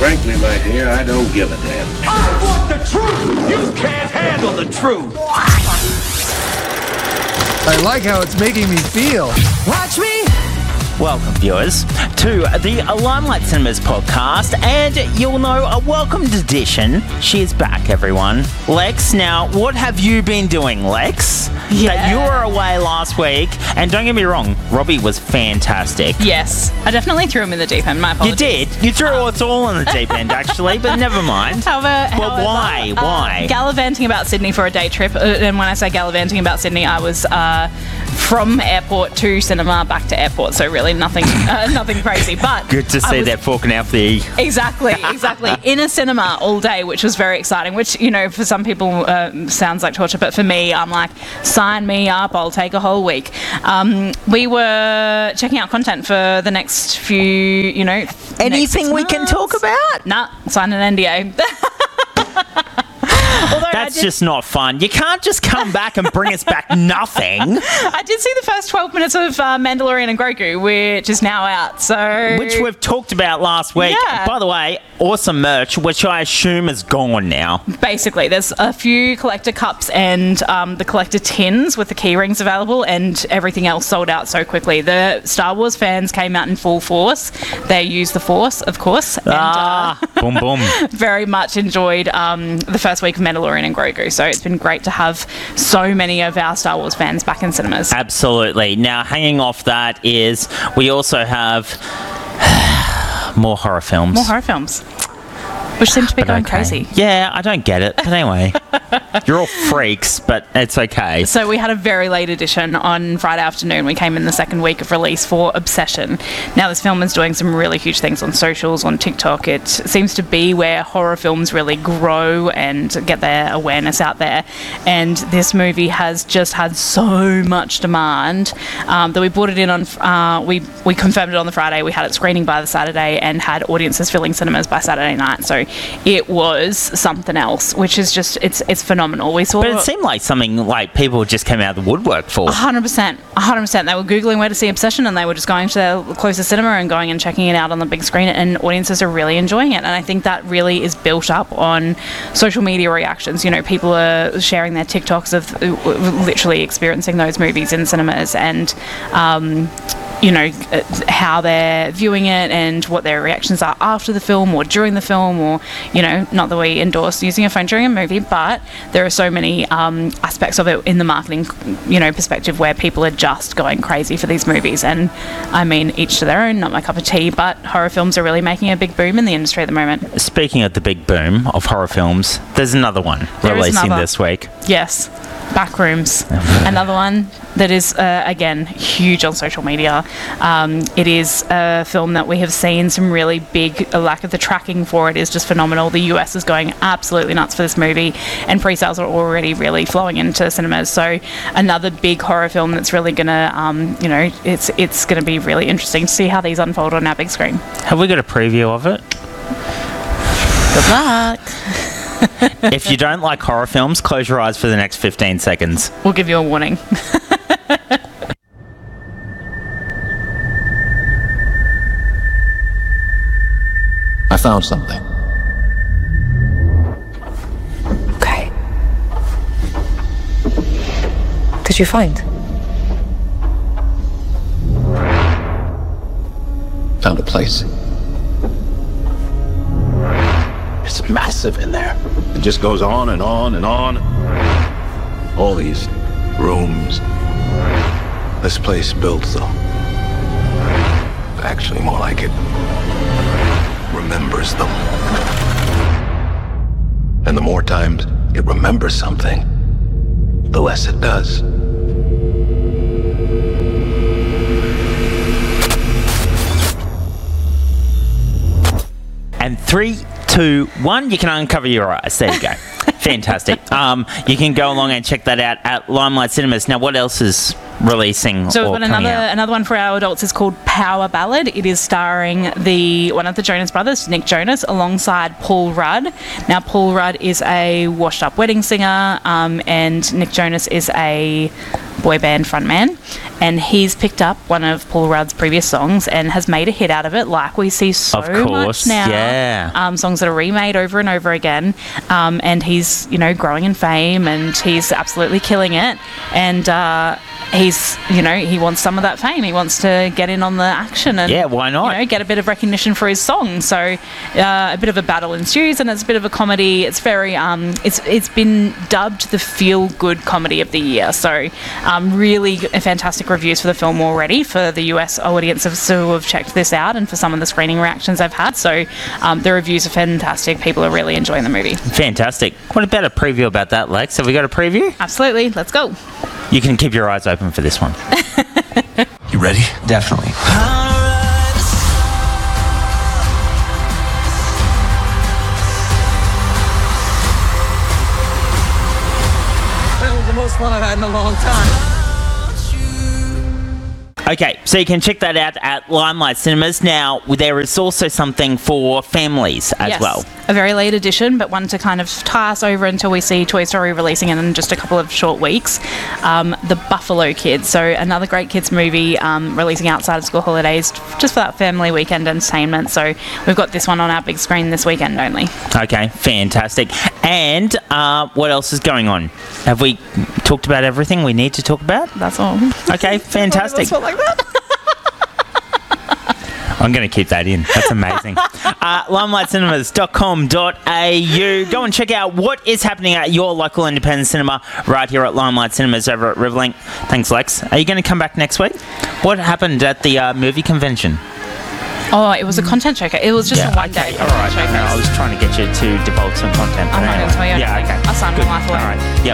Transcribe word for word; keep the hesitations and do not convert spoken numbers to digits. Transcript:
Frankly, my dear, I don't give a damn. I want the truth! You can't handle the truth! I like how it's making me feel. Watch me! Welcome, viewers, to the Limelight Cinemas podcast, and you'll know a welcomed edition. She is back, everyone. Lex, now, what have you been doing, Lex? Yeah. That you were away last week, and don't get me wrong, Robbie was fantastic. Yes, I definitely threw him in the deep end. My You apologies. did. You threw us all in the deep end, actually, but never mind. However, But however, why? uh, Why? Gallivanting about Sydney for a day trip, uh, and when I say gallivanting about Sydney, I was uh, from airport to cinema, back to airport, so really nothing uh, nothing crazy. But Good to I see was- that forking out the E. Exactly, exactly. In a cinema all day, which was very exciting, which, you know, for some people uh, sounds like torture, but for me, I'm like, sign me up, I'll take a whole week. Um, we were checking out content for the next few, you know, next Anything six we can months. talk about? Nah, sign an N D A. Although I That's did- just not fun. You can't just come back and bring us back nothing. I did see the first twelve minutes of uh, Mandalorian and Grogu, which is now out, so... Which we've talked about last week. Yeah. By the way, awesome merch, which I assume is gone now. Basically, there's a few collector cups and um, the collector tins with the key rings available, and everything else sold out so quickly. The Star Wars fans came out in full force. They used the Force, of course, and Ah, uh, boom, boom. very much enjoyed um, the first week of Mandalorian and Grogu. So it's been great to have so many of our Star Wars fans back in cinemas. Absolutely. Now, hanging off that is we also have more horror films. More horror films, which seem to be But going okay. crazy. Yeah, I don't get it. But anyway, you're all freaks, but it's okay. So we had a very late edition on Friday afternoon. We came in the second week of release for Obsession. Now, this film is doing some really huge things on socials, on TikTok. It seems to be where horror films really grow and get their awareness out there. And this movie has just had so much demand um, that we brought it in on, uh, we, we confirmed it on the Friday. We had it screening by the Saturday and had audiences filling cinemas by Saturday night. So it was something else, which is just, it's it's phenomenal. We saw... But it seemed like something like people just came out of the woodwork for. one hundred percent. one hundred percent. They were Googling where to see Obsession, and they were just going to their closest cinema and going and checking it out on the big screen, and audiences are really enjoying it. And I think that really is built up on social media reactions. You know, people are sharing their TikToks of uh, literally experiencing those movies in cinemas, and um, you know, uh, how they're viewing it and what their reactions are after the film or during the film, or, you know, not that we endorse using a phone during a movie, but there are so many um, aspects of it in the marketing, you know, perspective where people are just going crazy for these movies. And I mean, each to their own, not my cup of tea, but horror films are really making a big boom in the industry at the moment. Speaking of the big boom of horror films, there's another one There is releasing another. this week. Yes. Backrooms. Another one that is, uh, again, huge on social media. Um, it is a film that we have seen some really big, uh, lack of the tracking for it is just phenomenal. The U S is going absolutely nuts for this movie, and pre-sales are already really flowing into cinemas. So another big horror film that's really going to, um, you know, it's it's going to be really interesting to see how these unfold on our big screen. Have we got a preview of it? Good luck. If you don't like horror films, close your eyes for the next fifteen seconds. We'll give you a warning. I found something. Okay. Did you find? Found a place. It's massive in there. It just goes on and on and on. All these rooms. This place built, though. Actually, more like it remembers them. And the more times it remembers something, the less it does. And three, two, one, you can uncover your eyes. There you go. Fantastic. Um, you can go along and check that out at Limelight Cinemas. Now, what else is releasing So or we've got coming another out? another one for our adults. Is called Power Ballad. It is starring the one of the Jonas Brothers, Nick Jonas, alongside Paul Rudd. Now, Paul Rudd is a washed-up wedding singer, um, and Nick Jonas is a boy band frontman. and he's picked up one of Paul Rudd's previous songs and has made a hit out of it, like we see so Of course, much now. yeah. Um, songs that are remade over and over again, um, and he's, you know, growing in fame, and he's absolutely killing it, and uh, he's, you know, he wants some of that fame. He wants to get in on the action and, Yeah, why not? you know, get a bit of recognition for his song. So uh, a bit of a battle ensues, and it's a bit of a comedy. It's very, um, it's it's been dubbed the feel-good comedy of the year. So um, really fantastic reviews for the film already for the U S audiences who have checked this out, and for some of the screening reactions I've had. So um, the reviews are fantastic. People are really enjoying the movie. Fantastic. What about a preview about that, Lex? Have we got a preview? Absolutely. Let's go. You can keep your eyes open for this one. You ready? Definitely. That was the most fun I've had in a long time. Okay, so you can check that out at Limelight Cinemas. Now, there is also something for families as Yes, well. a very late edition, but one to kind of tie us over until we see Toy Story releasing in just a couple of short weeks. Um, the Buffalo Kids, so another great kids movie um, releasing outside of school holidays, just for that family weekend entertainment. So we've got this one on our big screen this weekend only. Okay, fantastic. And uh, what else is going on? Have we talked about everything we need to talk about? That's all. Okay, fantastic. Like that. I'm going to keep that in. That's amazing. uh, limelight cinemas dot com dot a u. Go and check out what is happening at your local independent cinema right here at Limelight Cinemas over at Riverlink. Thanks, Lex. Are you going to come back next week? What happened at the uh, movie convention? Oh, it was a content showcase. It was just a one day okay, content all right. showcase. No, I was trying to get you to divulge some content. I'm not going to tell you Yeah, anything. okay. I'll sign my Good. life away. All right. Yep.